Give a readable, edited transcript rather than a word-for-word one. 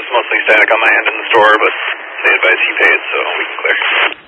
mostly static on my end in the store, but they advise he paid, so we can clear.